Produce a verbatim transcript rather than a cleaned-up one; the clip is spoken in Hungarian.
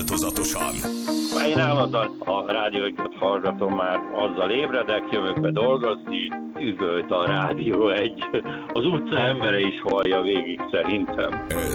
változatosan. Én állandóan a rádiókat hallgatom, már azzal ébredek, jövök be dolgozni, üvölt a rádió egy, az utca embere is hallja végig szerintem.